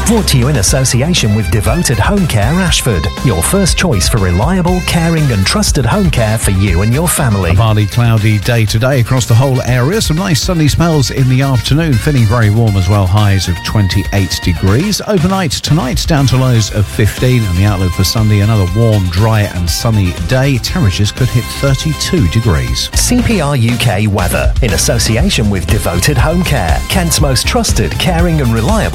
Brought to you in association with Devoted Home Care Ashford, your first choice for reliable, caring and trusted home care for you and your family. A partly cloudy day today across the whole area. Some nice sunny spells in the afternoon, feeling very warm as well, highs of 28 degrees. Overnight tonight down to lows of 15, and the outlook for Sunday, another warm, dry and sunny day. Temperatures could hit 32 degrees. CPR UK weather, in association with Devoted Home Care, Kent's most trusted, caring and reliable